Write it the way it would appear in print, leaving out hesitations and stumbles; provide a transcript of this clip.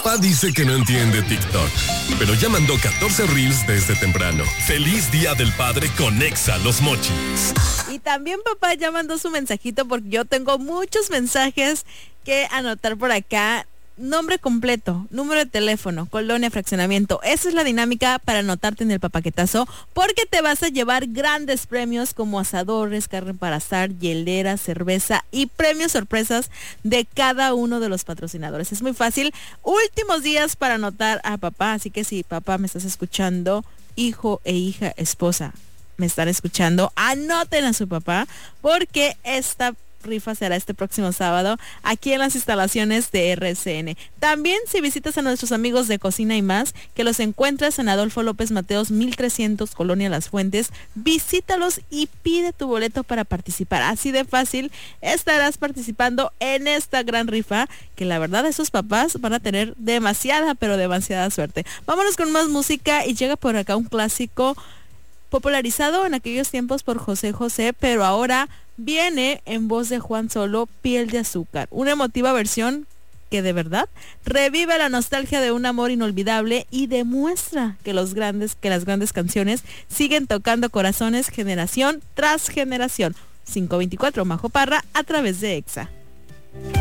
Papá dice que no entiende TikTok, pero ya mandó 14 reels desde temprano. ¡Feliz Día del Padre con Exa Los Mochis! Y también papá ya mandó su mensajito porque yo tengo muchos mensajes que anotar por acá. Nombre completo, número de teléfono, colonia, fraccionamiento. Esa es la dinámica para anotarte en el papaquetazo, porque te vas a llevar grandes premios como asadores, carne para asar, hielera, cerveza y premios sorpresas de cada uno de los patrocinadores. Es muy fácil. Últimos días para anotar a papá, así que si papá me estás escuchando, hijo e hija, esposa, me están escuchando, anoten a su papá porque esta rifa será este próximo sábado aquí en las instalaciones de RCN. También si visitas a nuestros amigos de Cocina y Más, que los encuentras en Adolfo López Mateos 1300, Colonia Las Fuentes, visítalos y pide tu boleto para participar. Así de fácil estarás participando en esta gran rifa, que la verdad esos papás van a tener demasiada, pero demasiada suerte. Vámonos con más música y llega por acá un clásico popularizado en aquellos tiempos por José José, pero ahora viene en voz de Juan Solo, Piel de Azúcar, una emotiva versión que de verdad revive la nostalgia de un amor inolvidable y demuestra que las grandes canciones siguen tocando corazones generación tras generación. 524 Majo Parra a través de Exa.